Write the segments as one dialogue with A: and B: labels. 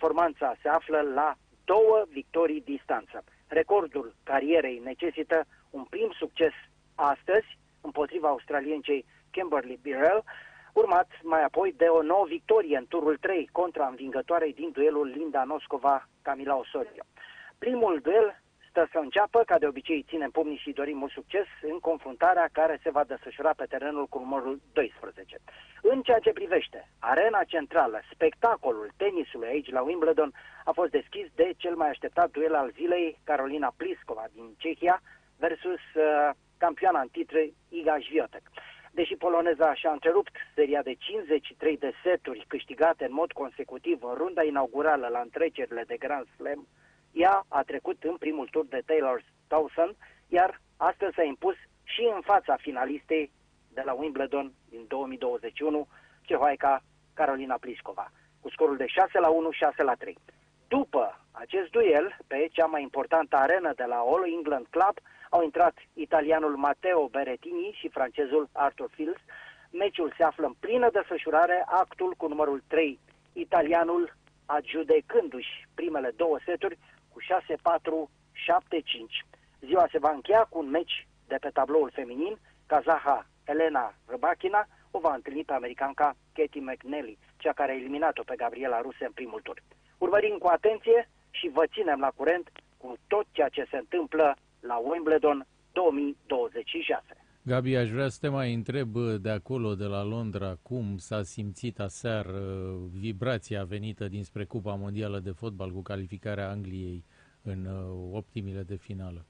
A: performanța se află la 2 victorii distanță. Recordul carierei necesită un prim succes astăzi împotriva australiencei Kimberly Birrell, urmat mai apoi de o nouă victorie în turul 3 contra învingătoarei din duelul Linda Noskova-Camila Osorio. Primul duel stă să înceapă, ca de obicei ținem pumnii și dorim mult succes în confruntarea care se va desfășura pe terenul cu numărul 12. În ceea ce privește arena centrală, spectacolul tenisului aici la Wimbledon a fost deschis de cel mai așteptat duel al zilei, Karolina Pliskova din Cehia versus campioana în titlu Iga Swiatek. Deși poloneza și-a întrerupt seria de 53 de seturi câștigate în mod consecutiv în runda inaugurală la întrecerile de Grand Slam, ea a trecut în primul tur de Taylor Towson, iar astăzi s-a impus și în fața finalistei de la Wimbledon din 2021, cehoaica Karolina Pliskova, cu scorul de 6-1, 6-3. După acest duel, pe cea mai importantă arenă de la All England Club, au intrat italianul Matteo Berrettini și francezul Arthur Fils. Meciul se află în plină desfășurare, actul cu numărul 3, italianul adjudecându-și primele 2 seturi cu 6-4, 7-5. Ziua se va încheia cu un meci de pe tabloul feminin. Kazaha Elena Rybakina o va întâlni pe americanca Katie McNally, cea care a eliminat-o pe Gabriela Ruse în primul tur. Urmărim cu atenție și vă ținem la curent cu tot ceea ce se întâmplă la Wimbledon 2026.
B: Gabi, aș vrea să te mai întreb de acolo, de la Londra, cum s-a simțit aseară vibrația venită dinspre Cupa Mondială de Fotbal cu calificarea Angliei în optimile de finală?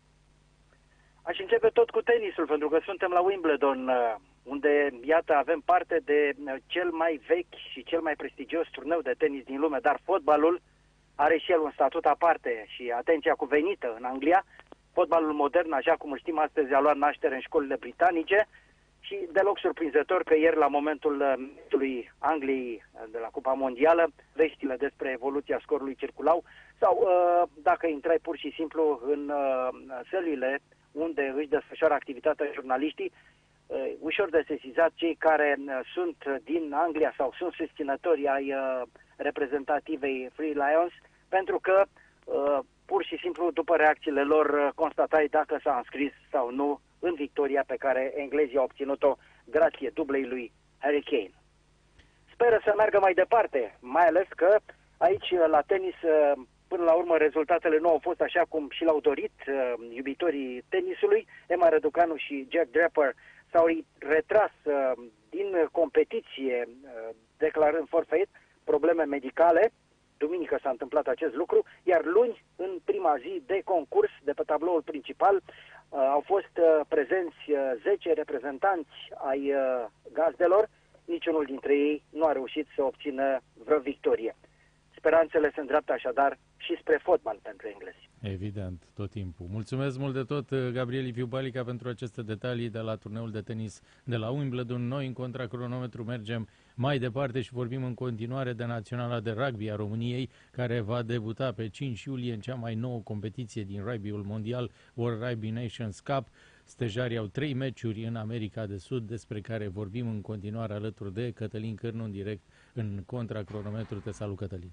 A: Aș începe tot cu tenisul, pentru că suntem la Wimbledon, unde, iată, avem parte de cel mai vechi și cel mai prestigios turneu de tenis din lume, dar fotbalul are și el un statut aparte și atenția cuvenită în Anglia. Fotbalul modern, așa cum îl știm astăzi, a luat naștere în școlile britanice și deloc surprinzător că ieri, la momentul meciului Angliei de la Cupa Mondială, veștile despre evoluția scorului circulau sau, dacă intrai pur și simplu în sălile unde își desfășoară activitatea jurnaliștii, ușor de sesizat cei care sunt din Anglia sau sunt susținători ai reprezentativei Free Lions, pentru că pur și simplu, după reacțiile lor, constatai dacă s-a înscris sau nu în victoria pe care englezii au obținut-o grație dublei lui Harry Kane. Speră să meargă mai departe, mai ales că aici, la tenis, până la urmă, rezultatele nu au fost așa cum și l-au dorit iubitorii tenisului. Emma Răducanu și Jack Draper s-au retras din competiție, declarând forfeit probleme medicale. Duminică s-a întâmplat acest lucru, iar luni, în prima zi de concurs, de pe tabloul principal, au fost prezenți 10 reprezentanți ai gazdelor. Niciunul dintre ei nu a reușit să obțină vreo victorie. Speranțele se îndreaptă așadar și spre fotbal pentru englezi.
B: Evident, tot timpul. Mulțumesc mult de tot, Gabriel Liviu Balica, pentru aceste detalii de la turneul de tenis de la Wimbledon. Noi, în contracronometru, mergem mai departe și vorbim în continuare de Naționala de Rugby a României, care va debuta pe 5 iulie în cea mai nouă competiție din rugby-ul mondial, World Rugby Nations Cup. Stejarii au 3 meciuri în America de Sud, despre care vorbim în continuare alături de Cătălin Cârnu, în direct în contracronometru. Te salut, Cătălin!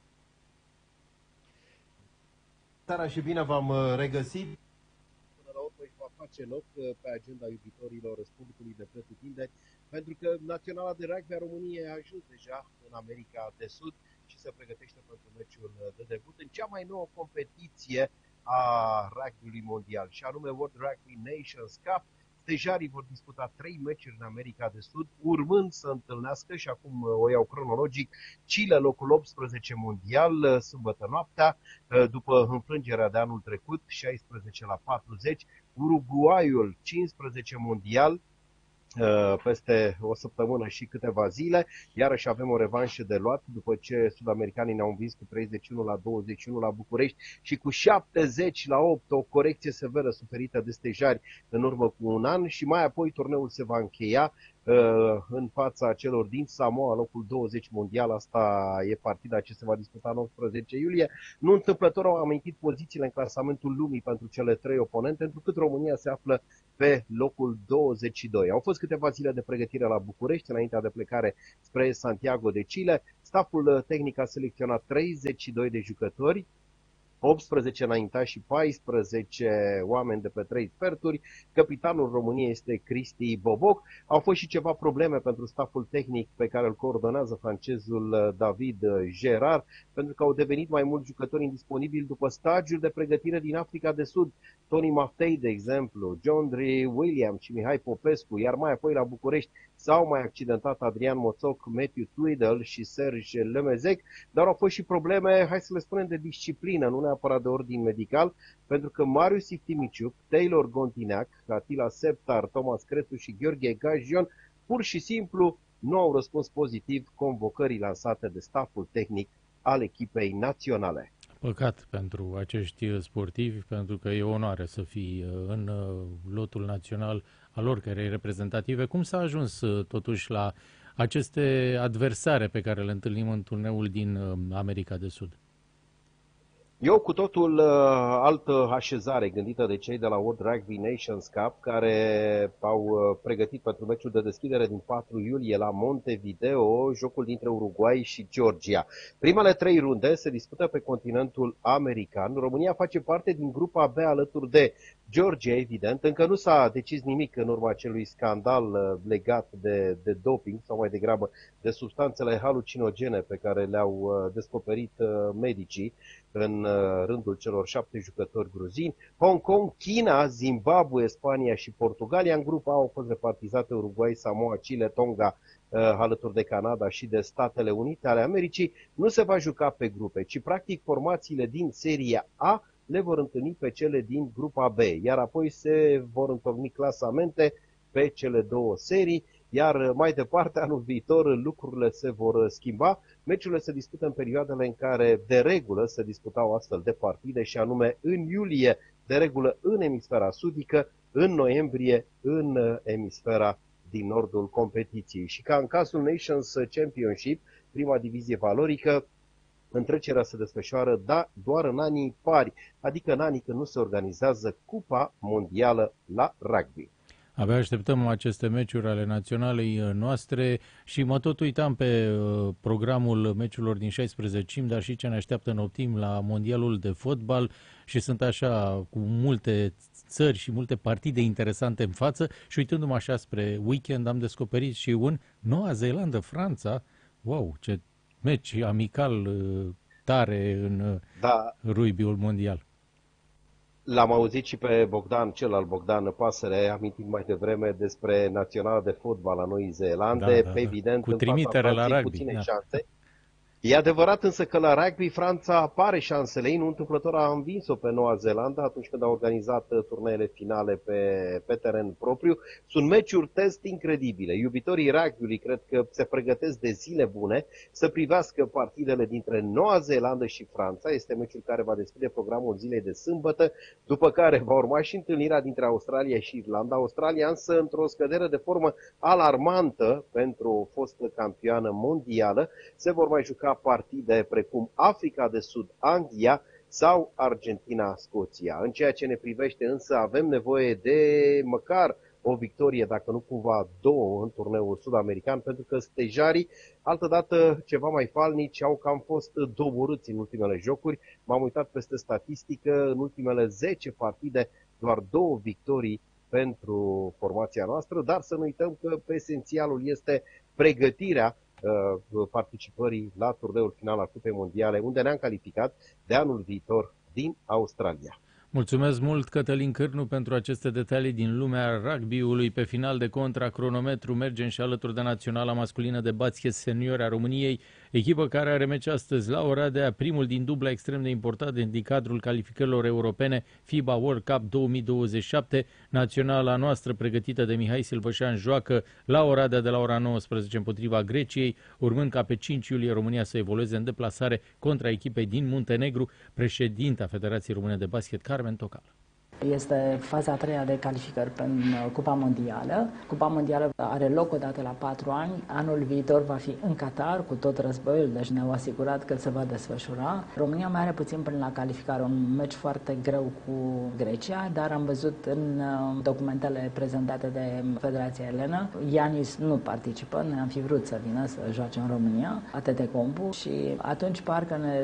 C: Seara și bine v-am regăsit. Până la urmă își va face loc pe agenda iubitorilor sportului de pretutindeni, pentru că Naționala de Rugby a României a ajuns deja în America de Sud și se pregătește pentru meciul de debut în cea mai nouă competiție a rugby-ului mondial, și anume World Rugby Nations Cup. Stejarii vor disputa 3 meciuri în America de Sud, urmând să întâlnească, și acum o iau cronologic, Chile, locul 18 mondial, sâmbătă noaptea, după înfrângerea de anul trecut, 16-40, Uruguayul, 15 mondial, peste o săptămână și câteva zile. Iarăși avem o revanșă de luat după ce sud-americanii ne-au învins cu 31-21 la București și cu 70-8, o corecție severă suferită de stejari în urmă cu un an, și mai apoi turneul se va încheia în fața celor din Samoa, locul 20 mondial. Asta e partida ce se va disputa în 18 iulie. Nu întâmplător au amintit pozițiile în clasamentul lumii pentru cele 3 oponente, întrucât România se află pe locul 22. Au fost câteva zile de pregătire la București înaintea de plecare spre Santiago de Chile. Staful tehnic a selecționat 32 de jucători, 18 înaintași și 14 oameni de pe 3 sferturi. Capitanul României este Cristi Boboc. Au fost și ceva probleme pentru staful tehnic pe care îl coordonează francezul David Gerard, pentru că au devenit mai mulți jucători indisponibili după stagiul de pregătire din Africa de Sud. Tony Maftei, de exemplu, John Dre Williams și Mihai Popescu, iar mai apoi la București s-au mai accidentat Adrian Moțoc, Matthew Tweedle și Serge Lemezec, dar au fost și probleme, hai să le spunem, de disciplină, nu neapărat de ordin medical, pentru că Marius Iftimiciuc, Taylor Gontineac, Atila Septar, Thomas Crețu și Gheorghe Gajion pur și simplu nu au răspuns pozitiv convocării lansate de staful tehnic al echipei naționale.
B: Păcat pentru acești sportivi, pentru că e o onoare să fii în lotul național al oricărei reprezentative. Cum s-a ajuns totuși la aceste adversare pe care le întâlnim în turneul din America de Sud?
C: Eu cu totul altă așezare gândită de cei de la World Rugby Nations Cup, care au pregătit pentru meciul de deschidere din 4 iulie la Montevideo jocul dintre Uruguay și Georgia. Primele 3 runde se dispută pe continentul american. România face parte din grupa B alături de Georgia, evident. Încă nu s-a decis nimic în urma acelui scandal legat de doping, sau mai degrabă de substanțele halucinogene pe care le-au descoperit medicii în rândul celor 7 jucători gruzini. Hong Kong, China, Zimbabwe, Spania și Portugalia. În grupa A au fost repartizate Uruguay, Samoa, Chile, Tonga, alături de Canada și de Statele Unite ale Americii. Nu se va juca pe grupe, ci practic formațiile din seria A le vor întâlni pe cele din grupa B, iar apoi se vor întocmi clasamente pe cele 2 serii, iar mai departe, anul viitor, lucrurile se vor schimba. Meciurile se dispută în perioadele în care de regulă se disputau astfel de partide, și anume în iulie, de regulă în emisfera sudică, în noiembrie în emisfera din nordul competiției. Și ca în cazul Nations Championship, prima divizie valorică, întrecerea se desfășoară doar în anii pari, adică în anii când nu se organizează Cupa Mondială la rugby.
B: Abia așteptăm aceste meciuri ale naționalei noastre și mă tot uitam pe programul meciurilor din 16 dar și ce ne așteaptă în optim la mondialul de fotbal, și sunt așa cu multe țări și multe partide interesante în față, și uitându-mă așa spre weekend am descoperit și un Noua Zeelandă-Franța. Wow, ce meci amical tare în rugby-ul mondial.
C: L-am auzit și pe Bogdan, celălalt Bogdan Pasăre, amintind mai devreme despre naționala de fotbal a Noii Zeelande. Pe evident,
B: cu trimitere la rugby.
C: Puține șanse. E adevărat însă că la rugby Franța apare șansele ei, nu întâmplător a învins-o pe Noua Zeelandă atunci când a organizat turneele finale pe teren propriu. Sunt meciuri test incredibile. Iubitorii rugby-ului cred că se pregătesc de zile bune să privească partidele dintre Noua Zeelandă și Franța. Este meciul care va deschide programul zilei de sâmbătă, după care va urma și întâlnirea dintre Australia și Irlanda. Australia însă într-o scădere de formă alarmantă pentru o fostă campioană mondială. Se vor mai juca partide precum Africa de Sud, Anglia sau Argentina, Scoția. În ceea ce ne privește însă avem nevoie de măcar o victorie, dacă nu cumva 2 în turneul sud-american, pentru că stejarii, altădată ceva mai falnici, au cam fost doborâți în ultimele jocuri. M-am uitat peste statistică, în ultimele 10 partide doar 2 victorii pentru formația noastră, dar să nu uităm că esențialul este pregătirea participării la turneul final al Cupei Mondiale, unde ne-am calificat de anul viitor din Australia.
B: Mulțumesc mult, Cătălin Cârnu, pentru aceste detalii din lumea rugby-ului. Pe final de contra cronometru mergem și alături de naționala masculină de basket senior a României, echipă care are meci astăzi la Oradea, primul din dubla extrem de important din cadrul calificărilor europene FIBA World Cup 2027. Naționala noastră, pregătită de Mihai Silvășan, joacă la Oradea de la ora 19 împotriva Greciei, urmând ca pe 5 iulie România să evolueze în deplasare contra echipei din Muntenegru. Președinta Federației Române de Basket, Carmen Tocal.
D: Este faza a treia de calificări pentru Cupa Mondială. Cupa Mondială are loc odată la 4 ani. Anul viitor va fi în Qatar, cu tot războiul, deci ne-au asigurat că se va desfășura. România mai are puțin până la calificare, un meci foarte greu cu Grecia, dar am văzut în documentele prezentate de Federația Elenă, Ianis nu participă, ne-am fi vrut să vină să joace în România, Antetokounmpo, și atunci parcă ne